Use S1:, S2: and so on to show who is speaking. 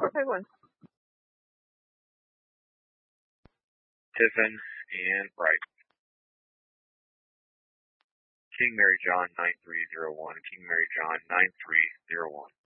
S1: Big one.
S2: Tiffin and Bright. King Mary John 9301. King Mary John 9301.